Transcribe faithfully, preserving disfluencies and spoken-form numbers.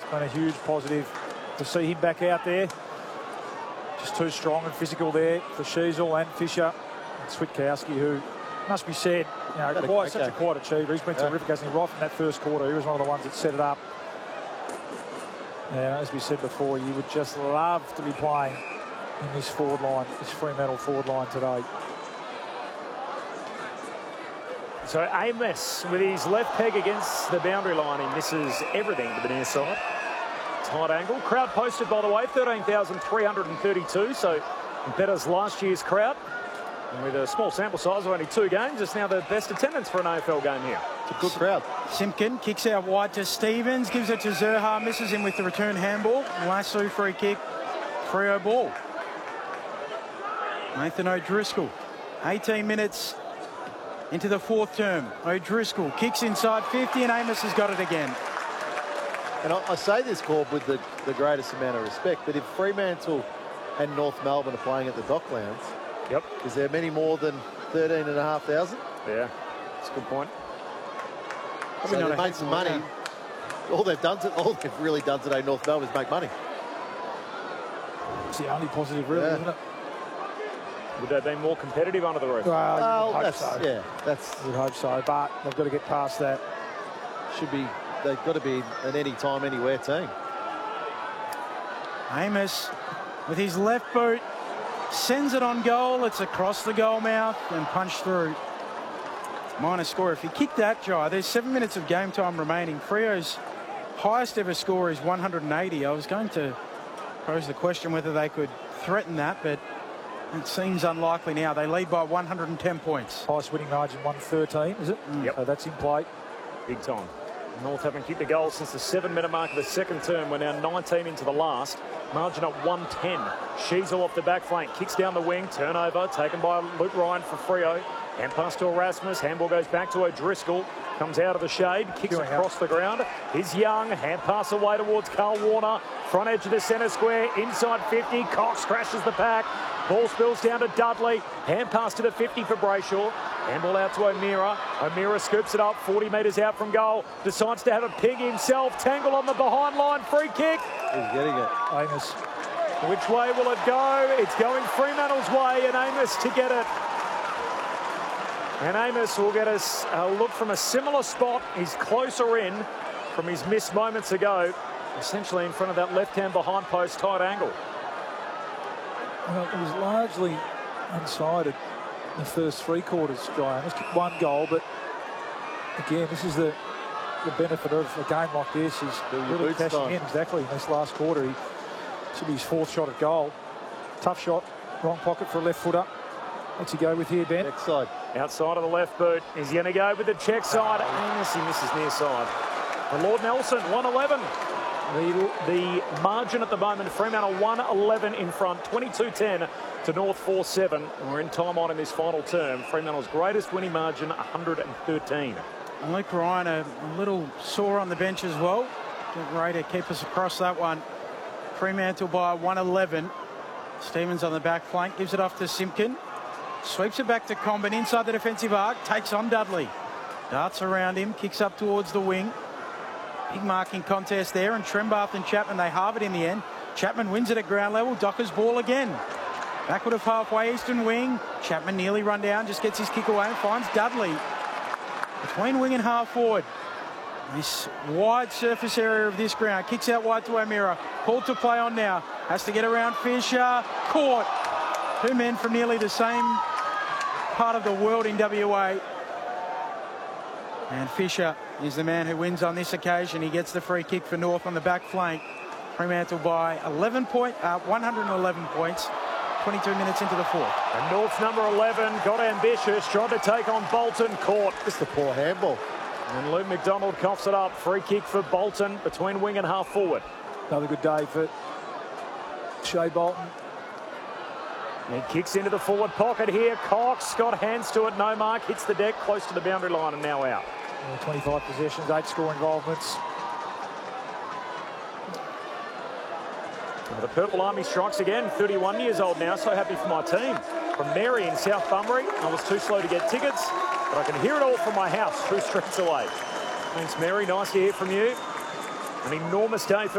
been a huge positive to see him back out there. Just too strong and physical there for Sheasel and Fisher and Switkowski, who must be said, you know, quite, such a quiet achiever. He's been yeah. terrific, hasn't he? Right from that first quarter, he was one of the ones that set it up. Yeah, as we said before, you would just love to be playing in this forward line, this Fremantle forward line today. So Amos with his left peg against the boundary line, he misses everything to the near side. Tight angle. Crowd posted, by the way, thirteen thousand three hundred thirty-two, so better as last year's crowd. And with a small sample size of only two games, it's now the best attendance for an A F L game here. It's a good crowd. Simpkin kicks out wide to Stevens, gives it to Zurhaar, misses him with the return handball. Lasso free kick, Freo ball. Nathan O'Driscoll, eighteen minutes into the fourth term. O'Driscoll kicks inside fifty and Amos has got it again. And I, I say this, Corb, with the, the greatest amount of respect, but if Fremantle and North Melbourne are playing at the Docklands, yep. is there many more than thirteen and a half thousand? Yeah, that's a good point. So they've made some money. All they've done, to, all they've really done today, North Melbourne, is make money. It's the only positive, really, yeah. isn't it? Would they be more competitive under the roof? Well, well hope that's, so. yeah, that's. You'd hope so, but they've got to get past that. Should be. They've got to be an anytime, anywhere team. Amos with his left boot sends it on goal. It's across the goal mouth and punched through. Minor score. If he kicked that, Jai, there's seven minutes of game time remaining. Freo's highest ever score is one hundred eighty. I was going to pose the question whether they could threaten that, but it seems unlikely now. They lead by one hundred ten points. Highest winning margin, one thirteen, is it? Mm. Yep. So that's in play. Big time. North haven't kicked a goal since the seven-minute mark of the second term. We're now nineteen into the last. Margin at one ten. Sheasel off the back flank. Kicks down the wing. Turnover taken by Luke Ryan for Freo. And pass to Erasmus. Handball goes back to O'Driscoll. Comes out of the shade. Kicks Doing across out. the ground. He's Young. Hand pass away towards Carl Warner. Front edge of the centre square. Inside fifty. Cox crashes the pack. Ball spills down to Dudley. Hand pass to the fifty for Brayshaw. Handball out to O'Meara. O'Meara scoops it up. forty metres out from goal. Decides to have a pig himself. Tangle on the behind line. Free kick. He's getting it. Amos. Which way will it go? It's going Fremantle's way, and Amos to get it. And Amos will get us a look from a similar spot. He's closer in from his missed moments ago, essentially in front of that left-hand behind post tight angle. Well, it was largely unsided in the first three quarters, Jai. Amos kicked one goal, but again, this is the the benefit of a game like this, is really cashing in exactly in this last quarter. He should be his fourth shot at goal. Tough shot, wrong pocket for a left footer. What's he go with here, Ben? Next side. Outside of the left boot. He's going to go with the check side. Amos, he misses near side. For Lord Nelson, one eleven. The, the margin at the moment, Fremantle one eleven in front, twenty-two ten to North four seven. We're in time on in this final term. Fremantle's greatest winning margin, one hundred thirteen. And Luke Ryan, a, a little sore on the bench as well. Getting ready to keep us across that one. Fremantle by one eleven. Stevens on the back flank, gives it off to Simpkin. Sweeps it back to Comben inside the defensive arc, takes on Dudley. Darts around him, kicks up towards the wing. Big marking contest there, and Trembath and Chapman, they halve it in the end. Chapman wins it at ground level. Docker's ball again. Backward of halfway, eastern wing. Chapman nearly run down, just gets his kick away and finds Dudley. Between wing and half forward. This wide surface area of this ground. Kicks out wide to O'Meara. Called to play on now. Has to get around Fisher. Caught. Two men from nearly the same part of the world in W A. And Fisher is the man who wins on this occasion. He gets the free kick for North on the back flank. Fremantle by eleven point, uh, one hundred eleven points, twenty-two minutes into the fourth. And North's number eleven got ambitious, tried to take on Bolton, caught. Just a poor handball. And Luke McDonald coughs it up. Free kick for Bolton between wing and half forward. Another good day for Shea Bolton. He kicks into the forward pocket here. Cox got hands to it. No mark. Hits the deck close to the boundary line and now out. Yeah, twenty-five possessions, eight score involvements. The Purple Army strikes again. thirty-one years old now. So happy for my team. From Mary in South Bunbury. I was too slow to get tickets, but I can hear it all from my house two streets away. Thanks, Mary. Nice to hear from you. An enormous day for